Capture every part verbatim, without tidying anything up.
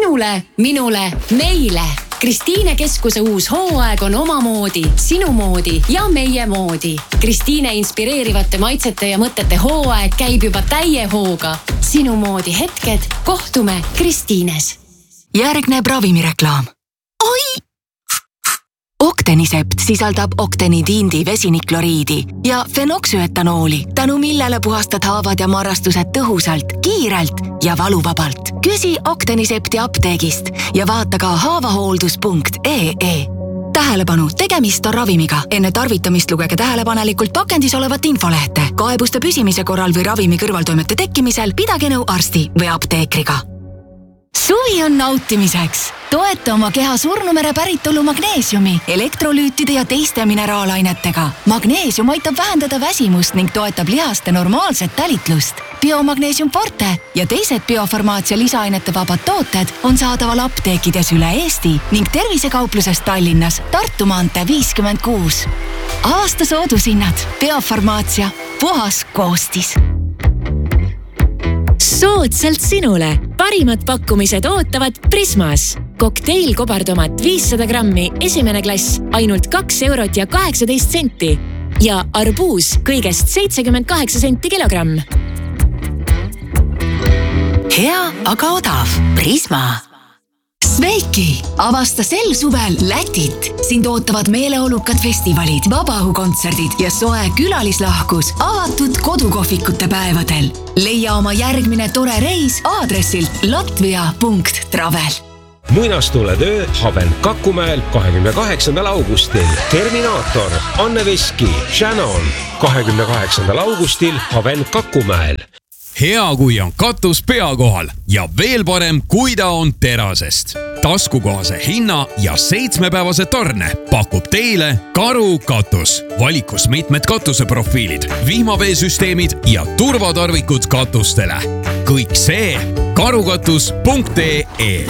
sinule, minule, meile. Kristiine Keskuse uus hooaeg on omamoodi, sinu moodi ja meie moodi. Kristiine inspireerivate maitsete ja mõtete hooaeg käib juba täie hooga. Sinu moodi hetked, kohtume Kristiines. Järgneb ravimireklaam. Oi! Octenisept sisaldab oktenidiindi vesinikloriidi ja fenoksüetanooli, tänu millele puhastad haavad ja marrastused tõhusalt, kiirelt ja valuvabalt. Küsi Octenisepti apteegist ja vaata ka haavahooldus punkt ee ee. Tähelepanu, tegemist on ravimiga. Enne tarvitamist lugege tähelepanelikult pakendis olevat infolehte. Kaebuste püsimise korral või ravimi kõrvaltoimete tekkimisel pidage nõu arsti või apteekriga. Suvi on nautimiseks. Toeta oma keha surnumere päritolu magneesiumi, elektrolüütide ja teiste mineraalainetega. Magneesium aitab vähendada väsimust ning toetab lihaste normaalset tälitlust. Biomagneesium Forte ja teised biofarmaatsia lisaainete vabad tooted on saadaval apteekides üle Eesti ning tervisekaupluses Tallinnas Tartu maantee viiskümmend kuus. Aasta soodushinnad. Biofarmaatsia. Puhas koostis. Soodsalt sinule. Parimad pakkumised ootavad Prismas. Kokteil kobartomat viissada grammi, esimene klass, ainult kaks eurot ja kaheksateist senti. Ja arbuus kõigest seitsekümmend kaheksa senti kilogramm. Hea, aga odav. Prisma. Sveiki! Avasta sel suvel Lätit. Sind ootavad meeleolukad festivalid, vabaõhukontserdid ja soe külalislahkus avatud kodukohvikute päevadel. Leia oma järgmine tore reis aadressilt latvia punkt travel. Muinastuletöö Haven Kakumäel kahekümne kaheksandal augustil. Terminaator, Anne Veski, Shannon. kahekümne kaheksandal augustil Haven Kakumäel. Hea, kui on katus pea kohal ja veel parem, kui ta on terasest. Taskukohase hinna ja seitsmepäevase tarne pakub teile Karu katus. Valikus mitmed katuseprofiilid, vihmaveesüsteemid ja turvatarvikud katustele. Kõik see karukatus punkt ee.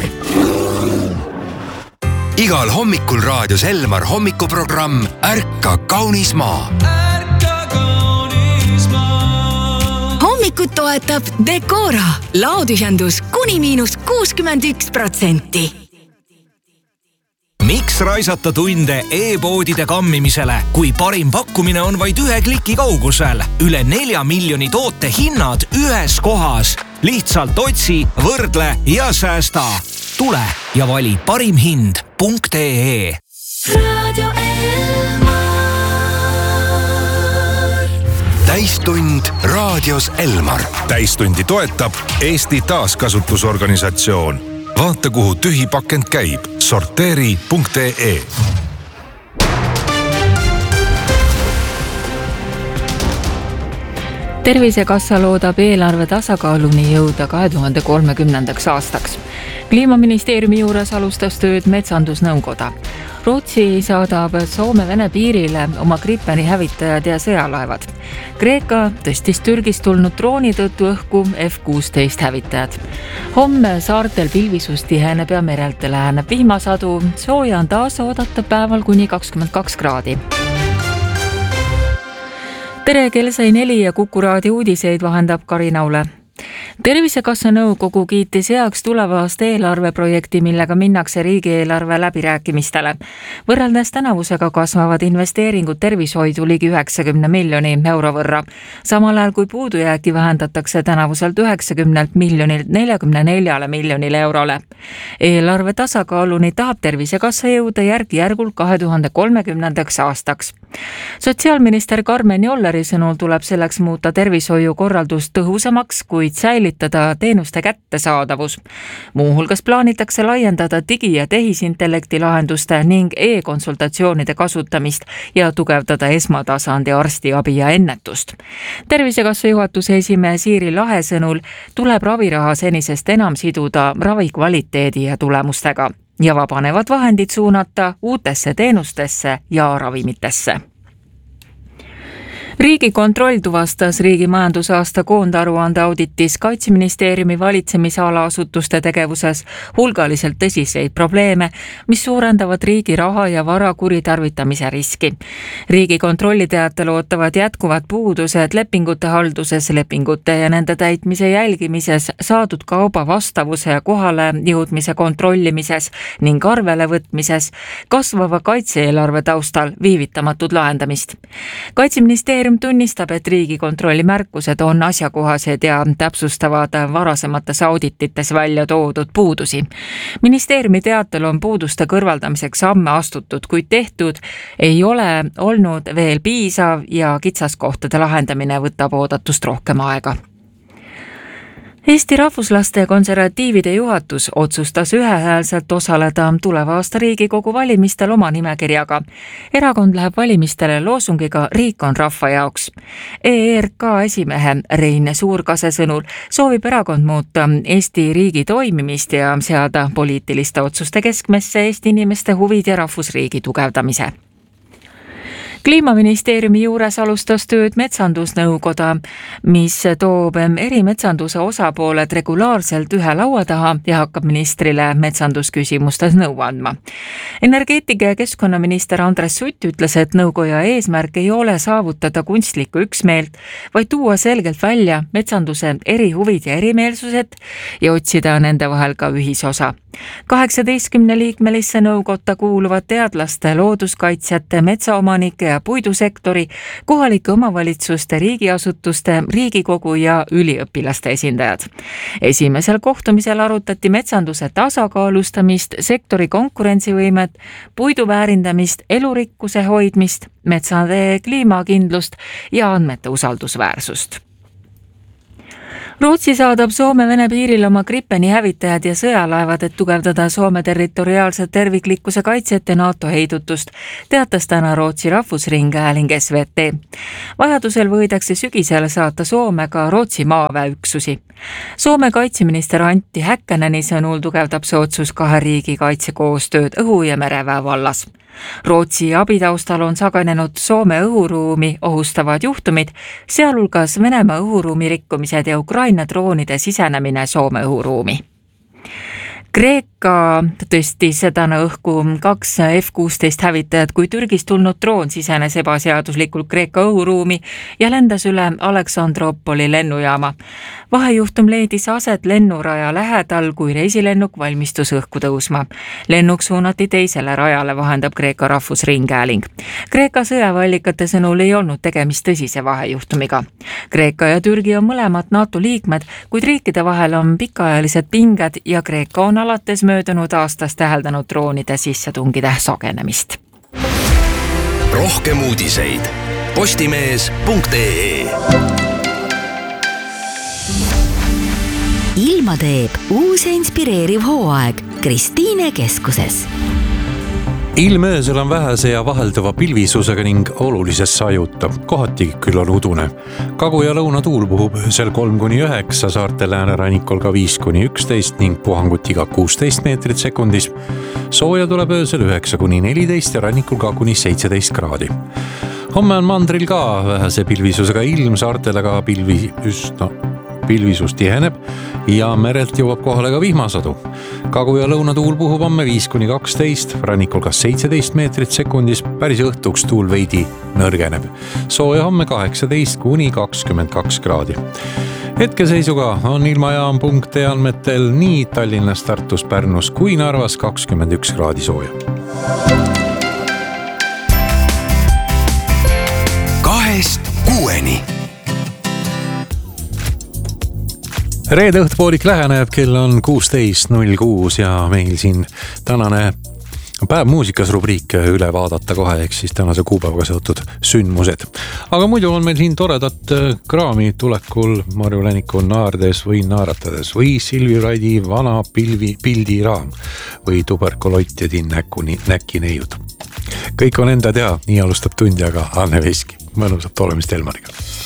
Igal hommikul raadios Elmar hommikuprogramm Ärka kaunis maa. Hommikut toetab Decora. Laotühjendus kuni miinus kuuskümmend üks protsenti. Miks raisata tunde e-poodide kammimisele, kui parim pakkumine on vaid ühe kliki kaugusel? Üle nelja miljoni toote hinnad ühes kohas. Lihtsalt otsi, võrdle ja säästa. Tule ja vali parim hind punkt ee. Radio Elmar. Täistund raadios Elmar. Täistundi toetab Eesti taaskasutusorganisatsioon. Vaata, kuhu tühi pakend käib. sorteeri punkt ee. Tervisekassa loodab eelarve tasakaaluni jõuda kahe tuhande kolmekümnendaks aastaks. Kliimaministeeriumi juures alustas tööd metsandusnõukoda. Rootsi saadab Soome-Vene piirile oma Gripeni hävitajad ja sõjalaevad. Kreeka tõstis Türgist tulnud drooni tõttu õhku F kuusteist hävitajad. Homme saartel pilvisust tiheneb ja merelt läheneb vihmasadu. Sooja on taas oodata päeval kuni kakskümmend kaks kraadi. Tere, kell sai neli ja Kuku raadio uudiseid vahendab Karinaule. Tervisekassa nõukogu kiitis heaks tulevast eelarveprojekti, millega minnakse riigieelarve läbirääkimistele. Võrreldes tänavusega kasvavad investeeringud tervishoidu ligi üheksakümne miljoni euro võrra. Samal ajal kui puudujääki vähendatakse tänavuselt üheksakümnelt miljonilt neljakümne neljale miljonile eurole. Eelarve tasakaaluni tahab Tervisekassa jõuda järk-järgult kahe tuhande kolmekümnendaks aastaks. Sotsiaalminister Karmen Jolleri sõnul tuleb selleks muuta tervishoiu korraldust tõhusamaks, kuid säilitada teenuste kättesaadavus. Muuhulgas plaanitakse laiendada digi- ja tehisintellekti lahenduste ning e-konsultatsioonide kasutamist ja tugevdada esmatasandi arstiabi ja ennetust. Tervisekassa juhatuse esimehe Siiri Lahe sõnul tuleb raviraha senisest enam siduda ravi kvaliteedi ja tulemustega ja vabanevad vahendid suunata uutesse teenustesse ja ravimitesse. Riigikontroll tuvastas riigi majandusaasta koondaruande auditis Kaitseministeeriumi valitsemisala asutuste tegevuses hulgaliselt tõsiseid probleeme, mis suurendavad riigi raha ja vara kuritarvitamise riski. Riigikontrolli teatel ootavad jätkuvad puudused lepingute halduses, lepingute ja nende täitmise jälgimises, saadud kauba vastavuse ja kohale jõudmise kontrollimises ning arvele võtmises, kasvava kaitse-eelarve taustal viivitamatut lahendamist. Kaitseministeerium tunnistab, et Riigikontrolli märkused on asjakohased ja täpsustavad varasemates auditites välja toodud puudusi. Ministeeriumi teatel on puuduste kõrvaldamiseks samme astutud, kuid tehtud ei ole olnud veel piisav ja kitsaskohtade lahendamine võtab oodatust rohkem aega. Eesti Rahvuslaste Konservatiivide juhatus otsustas ühehäälselt osaleda tuleva aasta Riigikogu valimistel oma nimekirjaga. Erakond läheb valimistele loosungiga Riik on rahva jaoks. E R K esimehe Rein Suurkase sõnul soovib erakond muuta Eesti riigi toimimist ja seada poliitiliste otsuste keskmesse Eesti inimeste huvid ja rahvusriigi tugevdamise. Kliimaministeeriumi juures alustas tööd metsandusnõukoda, mis toob erimetsanduse osapooled regulaarselt ühe laua taha ja hakkab ministrile metsandusküsimustes nõu andma. Energeetika ja keskkonnaminister Andres Sutt ütles, et nõukoja eesmärk ei ole saavutada kunstlikku üksmeelt, vaid tuua selgelt välja metsanduse erihuvid ja erimeelsused ja otsida nende vahel ka ühisosa. kaheksateistkümne liikmelisse nõukotta kuuluvad teadlaste, looduskaitsjate, metsaomanike ja puidusektori, kohalike omavalitsuste, riigiasutuste, Riigikogu ja üliõpilaste esindajad. Esimesel kohtumisel arutati metsanduse tasakaalustamist, sektori konkurentsivõimet, puidu väärindamist, elurikkuse hoidmist, metsade kliimakindlust ja andmete usaldusväärsust. Rootsi saadab Soome-Vene piiril oma Gripeni hävitajad ja sõjalaevad, et tugevdada Soome territoriaalset terviklikkuse kaitset ja NATO heidutust, teatas täna Rootsi rahvusringhääling S V T. Vajadusel võidakse sügisel saata Soome ka Rootsi maaväeüksusi. Soome kaitseminister Antti Häkkäneni sõnul tugevdab see otsus kahe riigi kaitsekoostööd õhu- ja mereväe vallas. Rootsi abitaustal on sagenenud Soome õhuruumi ohustavad juhtumid, sealhulgas Venemaa õhuruumi rikkumised ja Ukraina droonide sisenemine Soome õhuruumi. Kreeka tõstis täna õhku kaks F kuusteist hävitajat, kui Türgist tulnud droon sisenes ebaseaduslikult Kreeka õhuruumi ja lendas üle Aleksandropoli lennujaama. Vahejuhtum leidis aset lennuraja lähedal, kui reisilennuk valmistus õhku tõusma. Lennuk suunati teisele rajale, vahendab Kreeka rahvusringhääling. Kreeka sõjaväeallikate sõnul ei olnud tegemist tõsise vahejuhtumiga. Kreeka ja Türgi on mõlemad NATO liikmed, kuid riikide vahel on pikaajalised pinged ja Kreeka on alates möödunud aastast täheldanud droonide sissetungide sagenemist. Rohkem uudiseid postimees punkt ee. Ilma teeb uus ja inspireeriv hooaeg Kristiine keskuses. Ilmöösel on vähese ja vahelduva pilvisusega ning olulises sajuta, kohati küll on udune. Kagu- ja lõunatuul puhub öösel kolm kuni üheksa, saarte läänerannikul ka viis kuni üksteist ning puhangut iga kuusteist meetrit sekundis. Sooja tuleb öösel üheksa kuni neliteist ja rannikul ka kuni seitseteist kraadi. Homme on mandril ka vähese pilvisusega ilm, saartele ka pilvi üsna pilvisus tiheneb ja merelt jõuab kohale ka vihmasadu. Kagu- ja lõunatuul puhub homme viis kuni kaksteist, rannikul ka seitseteist meetrit sekundis, päris õhtuks tuul veidi nõrgeneb. Sooja homme kaheksateist kuni kakskümmend kaks kraadi. Hetkeseisuga on ilmajaam punkt ee andmetel nii Tallinnas, Tartus, Pärnus kui Narvas kakskümmend üks kraadi sooja. Kahest kuueni. Reede õhtupoolik läheneb, kell on kuusteist null kuus ja meil siin tänane päev muusikas rubriik üle vaadata kohe, ehk siis tänase kuupäevaga seotud sündmused. Aga muidu on meil siin toredat kraami tulekul Marju Läniku Naardes või Naaratades või Silvi Raidi vana pilvi, pildiraam või tuberkulott ja tin näkuni, näkki neiud. Kõik on enda teha, nii alustab tundi, aga Anne Veski. Mõnusat olemist Elmariga.